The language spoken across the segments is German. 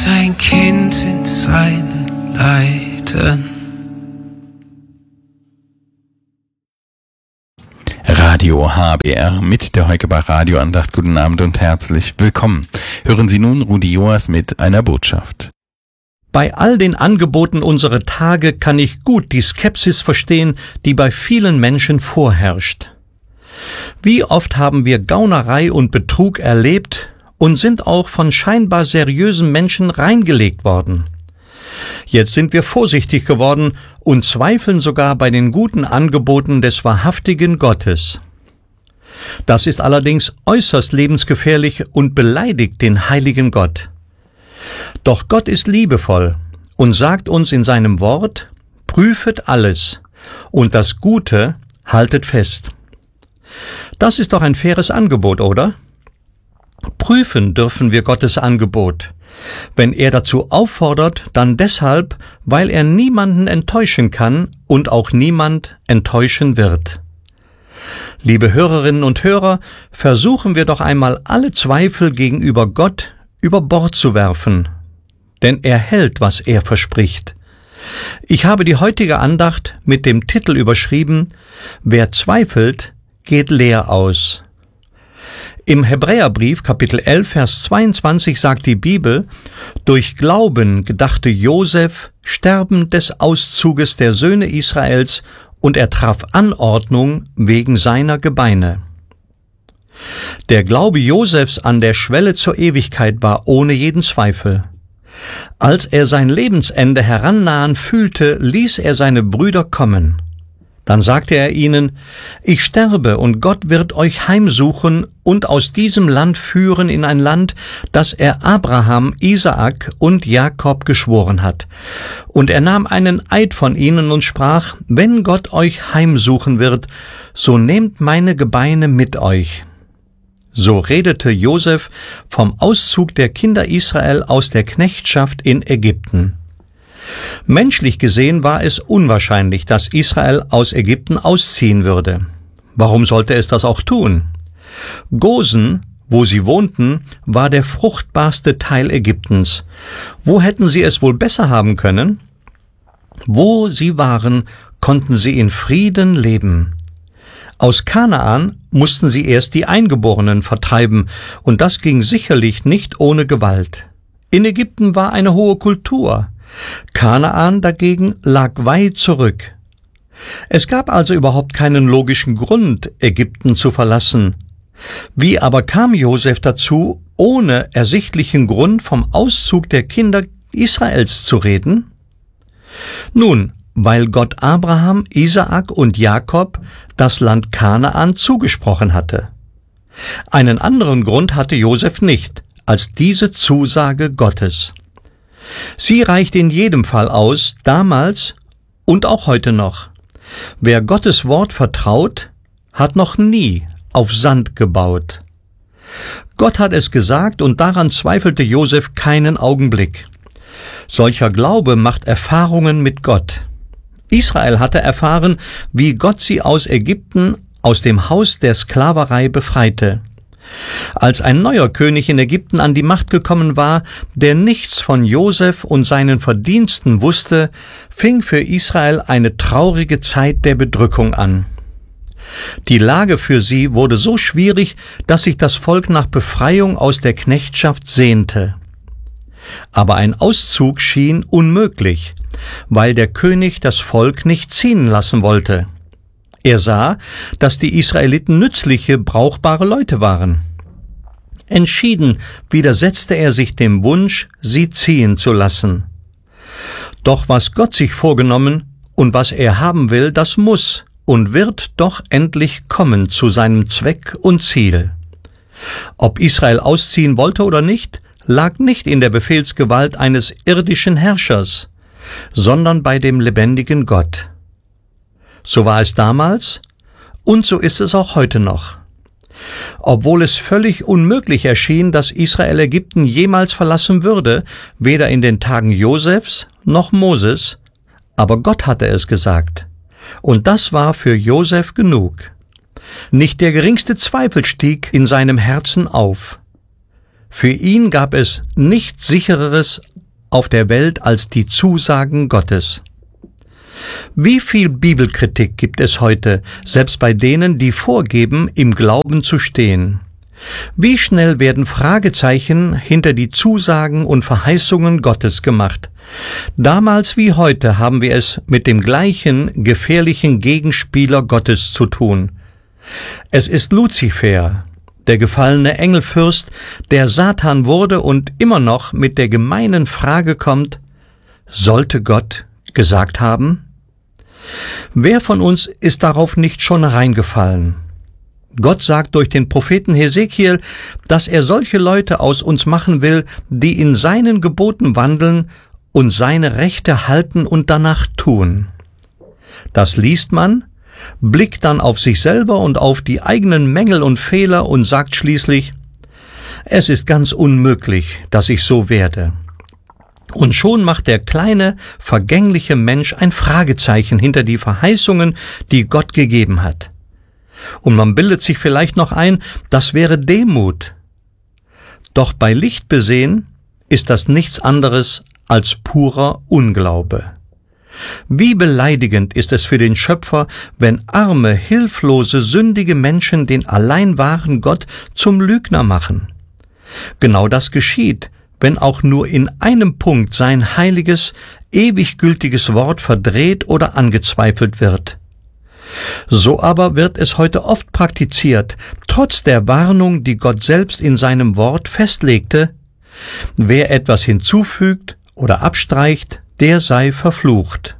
dein Kind in seinen Leiden. Radio HBR mit der Heukebach Radioandacht. Guten Abend und herzlich willkommen. Hören Sie nun Rudi Joas mit einer Botschaft. Bei all den Angeboten unserer Tage kann ich gut die Skepsis verstehen, die bei vielen Menschen vorherrscht. Wie oft haben wir Gaunerei und Betrug erlebt und sind auch von scheinbar seriösen Menschen reingelegt worden. Jetzt sind wir vorsichtig geworden und zweifeln sogar bei den guten Angeboten des wahrhaftigen Gottes. Das ist allerdings äußerst lebensgefährlich und beleidigt den heiligen Gott. Doch Gott ist liebevoll und sagt uns in seinem Wort: Prüfet alles und das Gute haltet fest. Das ist doch ein faires Angebot, oder? Prüfen dürfen wir Gottes Angebot. Wenn er dazu auffordert, dann deshalb, weil er niemanden enttäuschen kann und auch niemand enttäuschen wird. Liebe Hörerinnen und Hörer, versuchen wir doch einmal alle Zweifel gegenüber Gott über Bord zu werfen, denn er hält, was er verspricht. Ich habe die heutige Andacht mit dem Titel überschrieben: Wer zweifelt, geht leer aus. Im Hebräerbrief, Kapitel 11, Vers 22 sagt die Bibel: Durch Glauben gedachte Josef Sterben des Auszuges der Söhne Israels, und er traf Anordnung wegen seiner Gebeine. Der Glaube Josefs an der Schwelle zur Ewigkeit war ohne jeden Zweifel. Als er sein Lebensende herannahen fühlte, ließ er seine Brüder kommen. Dann sagte er ihnen: Ich sterbe, und Gott wird euch heimsuchen und aus diesem Land führen in ein Land, das er Abraham, Isaak und Jakob geschworen hat. Und er nahm einen Eid von ihnen und sprach: Wenn Gott euch heimsuchen wird, so nehmt meine Gebeine mit euch. So redete Josef vom Auszug der Kinder Israel aus der Knechtschaft in Ägypten. Menschlich gesehen war es unwahrscheinlich, dass Israel aus Ägypten ausziehen würde. Warum sollte es das auch tun? Gosen, wo sie wohnten, war der fruchtbarste Teil Ägyptens. Wo hätten sie es wohl besser haben können? Wo sie waren, konnten sie in Frieden leben. Aus Kanaan mussten sie erst die Eingeborenen vertreiben, und das ging sicherlich nicht ohne Gewalt. In Ägypten war eine hohe Kultur. Kanaan dagegen lag weit zurück. Es gab also überhaupt keinen logischen Grund, Ägypten zu verlassen. Wie aber kam Josef dazu, ohne ersichtlichen Grund vom Auszug der Kinder Israels zu reden? Nun, weil Gott Abraham, Isaak und Jakob das Land Kanaan zugesprochen hatte. Einen anderen Grund hatte Josef nicht als diese Zusage Gottes. Sie reicht in jedem Fall aus, damals und auch heute noch. Wer Gottes Wort vertraut, hat noch nie auf Sand gebaut. Gott hat es gesagt, und daran zweifelte Josef keinen Augenblick. Solcher Glaube macht Erfahrungen mit Gott. Israel hatte erfahren, wie Gott sie aus Ägypten, aus dem Haus der Sklaverei befreite. Als ein neuer König in Ägypten an die Macht gekommen war, der nichts von Josef und seinen Verdiensten wusste, fing für Israel eine traurige Zeit der Bedrückung an. Die Lage für sie wurde so schwierig, dass sich das Volk nach Befreiung aus der Knechtschaft sehnte. Aber ein Auszug schien unmöglich, weil der König das Volk nicht ziehen lassen wollte. Er sah, dass die Israeliten nützliche, brauchbare Leute waren. Entschieden widersetzte er sich dem Wunsch, sie ziehen zu lassen. Doch was Gott sich vorgenommen und was er haben will, das muss und wird doch endlich kommen zu seinem Zweck und Ziel. Ob Israel ausziehen wollte oder nicht, lag nicht in der Befehlsgewalt eines irdischen Herrschers, sondern bei dem lebendigen Gott. So war es damals und so ist es auch heute noch. Obwohl es völlig unmöglich erschien, dass Israel Ägypten jemals verlassen würde, weder in den Tagen Josefs noch Moses, aber Gott hatte es gesagt. Und das war für Josef genug. Nicht der geringste Zweifel stieg in seinem Herzen auf. Für ihn gab es nichts Sichereres auf der Welt als die Zusagen Gottes. Wie viel Bibelkritik gibt es heute, selbst bei denen, die vorgeben, im Glauben zu stehen? Wie schnell werden Fragezeichen hinter die Zusagen und Verheißungen Gottes gemacht? Damals wie heute haben wir es mit dem gleichen gefährlichen Gegenspieler Gottes zu tun. Es ist Luzifer, der gefallene Engelfürst, der Satan wurde und immer noch mit der gemeinen Frage kommt: Sollte Gott gesagt haben? Wer von uns ist darauf nicht schon reingefallen? Gott sagt durch den Propheten Hesekiel, dass er solche Leute aus uns machen will, die in seinen Geboten wandeln und seine Rechte halten und danach tun. Das liest man, blickt dann auf sich selber und auf die eigenen Mängel und Fehler und sagt schließlich: Es ist ganz unmöglich, dass ich so werde. Und schon macht der kleine, vergängliche Mensch ein Fragezeichen hinter die Verheißungen, die Gott gegeben hat. Und man bildet sich vielleicht noch ein, das wäre Demut. Doch bei Licht besehen ist das nichts anderes als purer Unglaube. Wie beleidigend ist es für den Schöpfer, wenn arme, hilflose, sündige Menschen den allein wahren Gott zum Lügner machen. Genau das geschieht, wenn auch nur in einem Punkt sein heiliges, ewig gültiges Wort verdreht oder angezweifelt wird. So aber wird es heute oft praktiziert, trotz der Warnung, die Gott selbst in seinem Wort festlegte: Wer etwas hinzufügt oder abstreicht, der sei verflucht.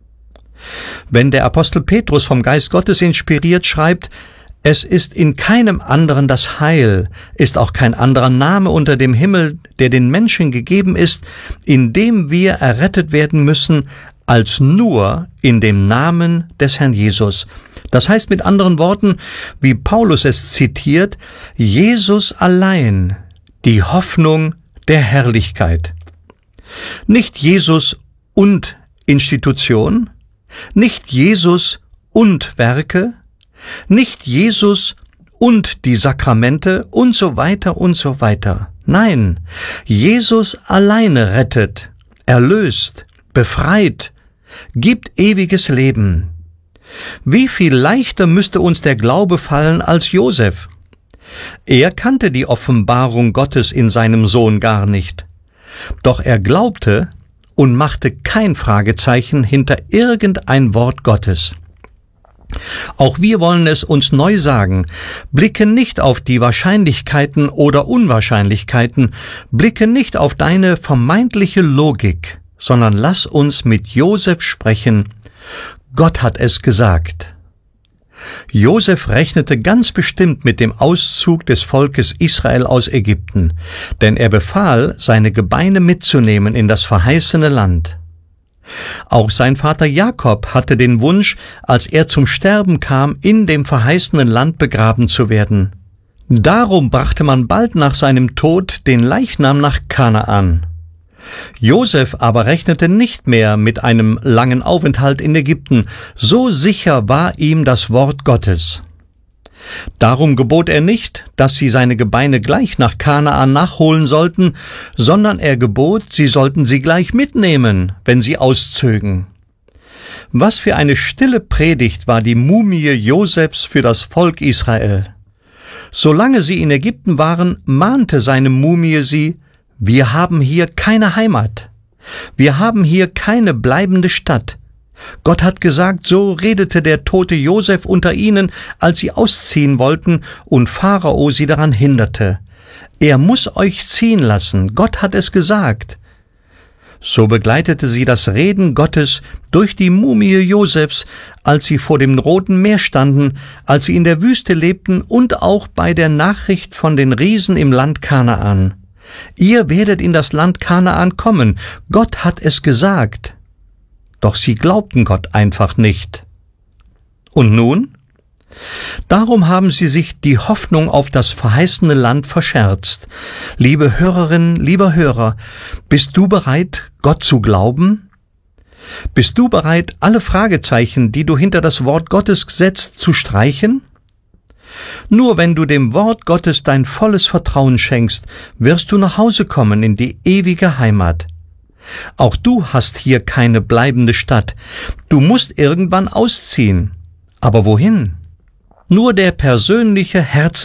Wenn der Apostel Petrus vom Geist Gottes inspiriert schreibt: Es ist in keinem anderen das Heil, ist auch kein anderer Name unter dem Himmel, der den Menschen gegeben ist, in dem wir errettet werden müssen, als nur in dem Namen des Herrn Jesus. Das heißt mit anderen Worten, wie Paulus es zitiert: Jesus allein, die Hoffnung der Herrlichkeit. Nicht Jesus und Institution, nicht Jesus und Werke, nicht Jesus und die Sakramente und so weiter und so weiter. Nein, Jesus alleine rettet, erlöst, befreit, gibt ewiges Leben. Wie viel leichter müsste uns der Glaube fallen als Josef? Er kannte die Offenbarung Gottes in seinem Sohn gar nicht. Doch er glaubte und machte kein Fragezeichen hinter irgendein Wort Gottes. Auch wir wollen es uns neu sagen: Blicke nicht auf die Wahrscheinlichkeiten oder Unwahrscheinlichkeiten, blicke nicht auf deine vermeintliche Logik, sondern lass uns mit Josef sprechen. Gott hat es gesagt. Josef rechnete ganz bestimmt mit dem Auszug des Volkes Israel aus Ägypten, denn er befahl, seine Gebeine mitzunehmen in das verheißene Land. Auch sein Vater Jakob hatte den Wunsch, als er zum Sterben kam, in dem verheißenen Land begraben zu werden. Darum brachte man bald nach seinem Tod den Leichnam nach Kanaan. Josef aber rechnete nicht mehr mit einem langen Aufenthalt in Ägypten, so sicher war ihm das Wort Gottes. Darum gebot er nicht, dass sie seine Gebeine gleich nach Kanaan nachholen sollten, sondern er gebot, sie sollten sie gleich mitnehmen, wenn sie auszögen. Was für eine stille Predigt war die Mumie Josefs für das Volk Israel. Solange sie in Ägypten waren, mahnte seine Mumie sie: Wir haben hier keine Heimat. Wir haben hier keine bleibende Stadt. Gott hat gesagt, so redete der tote Josef unter ihnen, als sie ausziehen wollten und Pharao sie daran hinderte. Er muss euch ziehen lassen. Gott hat es gesagt. So begleitete sie das Reden Gottes durch die Mumie Josefs, als sie vor dem Roten Meer standen, als sie in der Wüste lebten und auch bei der Nachricht von den Riesen im Land Kanaan. Ihr werdet in das Land Kanaan kommen. Gott hat es gesagt. Doch sie glaubten Gott einfach nicht. Und nun? Darum haben sie sich die Hoffnung auf das verheißene Land verscherzt. Liebe Hörerinnen, lieber Hörer, bist du bereit, Gott zu glauben? Bist du bereit, alle Fragezeichen, die du hinter das Wort Gottes setzt, zu streichen? Nur wenn du dem Wort Gottes dein volles Vertrauen schenkst, wirst du nach Hause kommen in die ewige Heimat. Auch du hast hier keine bleibende Stadt. Du musst irgendwann ausziehen. Aber wohin? Nur der persönliche